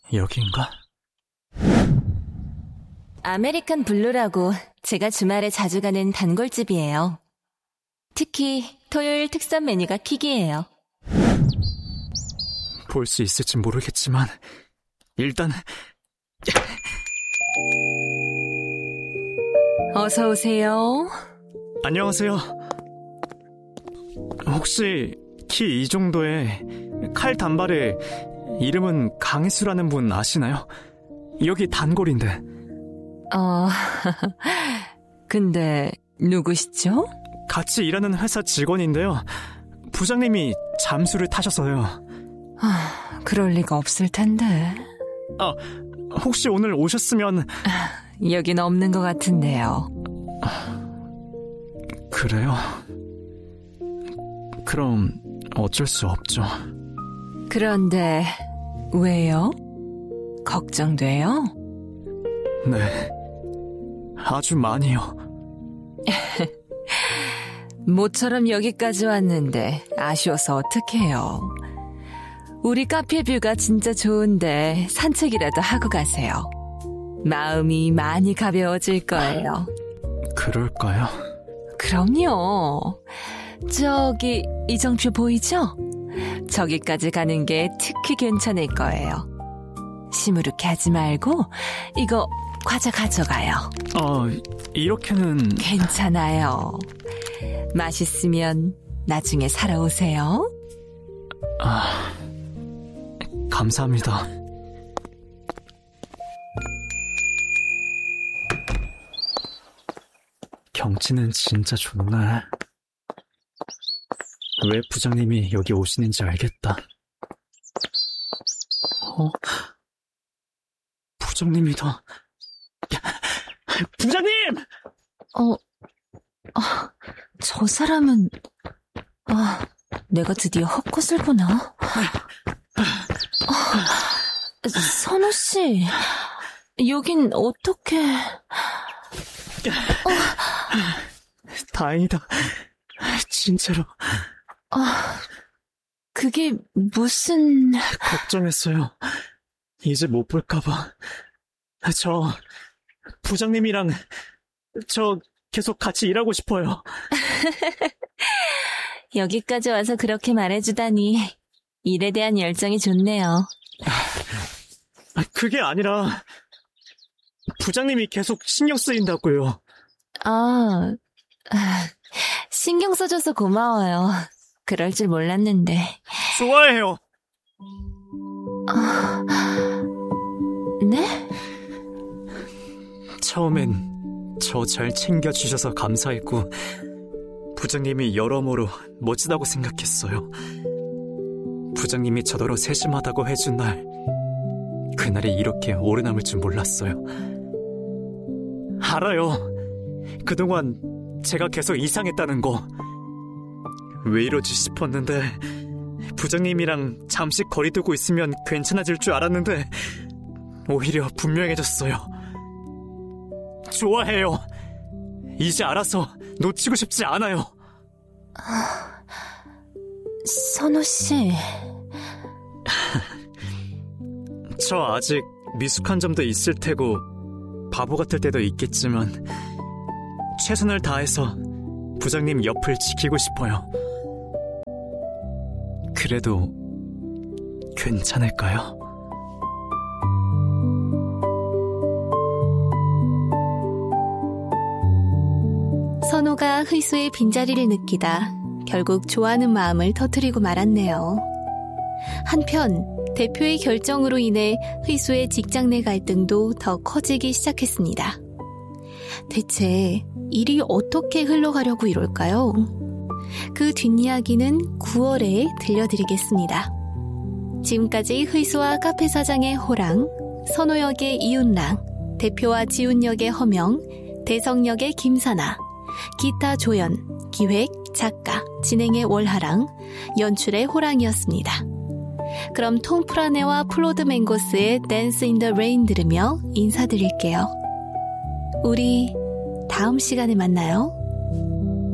여긴가? 아메리칸 블루라고 제가 주말에 자주 가는 단골집이에요. 특히 토요일 특선 메뉴가 킥이에요. 볼 수 있을지 모르겠지만 일단... 어서 오세요. 안녕하세요. 혹시 키 이 정도에 칼 단발에 이름은 강희수라는 분 아시나요? 여기 단골인데. 근데 누구시죠? 같이 일하는 회사 직원인데요. 부장님이 잠수를 타셔서요. 그럴 리가 없을 텐데. 혹시 오늘 오셨으면... 여긴 없는 것 같은데요. 그래요? 그럼 어쩔 수 없죠. 그런데 왜요? 걱정돼요? 네, 아주 많이요. 모처럼 여기까지 왔는데 아쉬워서 어떡해요. 우리 카페 뷰가 진짜 좋은데 산책이라도 하고 가세요. 마음이 많이 가벼워질 거예요. 그럴까요? 그럼요. 저기 이정표 보이죠? 저기까지 가는 게 특히 괜찮을 거예요. 시무룩해 하지 말고 이거 과자 가져가요. 이렇게는... 괜찮아요. 맛있으면 나중에 사러 오세요. 감사합니다. 경치는 진짜 좋네. 왜 부장님이 여기 오시는지 알겠다. 부장님이다. 부장님! 저 사람은... 내가 드디어 헛것을 보나? 선우씨, 여긴 어떻게... 다행이다. 진짜로. 그게 무슨... 걱정했어요. 이제 못 볼까봐. 부장님이랑 계속 같이 일하고 싶어요. 여기까지 와서 그렇게 말해주다니 일에 대한 열정이 좋네요. 그게 아니라 부장님이 계속 신경 쓰인다고요. 신경 써줘서 고마워요. 그럴 줄 몰랐는데. 좋아해요. 네? 처음엔 저 잘 챙겨주셔서 감사했고 부장님이 여러모로 멋지다고 생각했어요. 부장님이 저더러 세심하다고 해준 날, 그날이 이렇게 오래 남을 줄 몰랐어요. 알아요. 그동안 제가 계속 이상했다는 거. 왜 이러지 싶었는데 부장님이랑 잠시 거리 두고 있으면 괜찮아질 줄 알았는데 오히려 분명해졌어요. 좋아해요. 이제 알아서 놓치고 싶지 않아요. 선우씨. 저 아직 미숙한 점도 있을 테고 바보 같을 때도 있겠지만 최선을 다해서 부장님 옆을 지키고 싶어요. 그래도 괜찮을까요? 선호가 의수의 빈자리를 느끼다 결국 좋아하는 마음을 터뜨리고 말았네요. 한편 대표의 결정으로 인해 의수의 직장 내 갈등도 더 커지기 시작했습니다. 대체 일이 어떻게 흘러가려고 이럴까요? 그 뒷이야기는 9월에 들려드리겠습니다. 지금까지 의수와 카페 사장의 호랑, 선호 역의 이윤랑, 대표와 지훈 역의 허명, 대성 역의 김사나, 기타 조연, 기획, 작가, 진행의 월하랑, 연출의 호랑이었습니다. 그럼 톰 프라네와 플로드 맹고스의 댄스 인 더 레인 들으며 인사드릴게요. 우리 다음 시간에 만나요.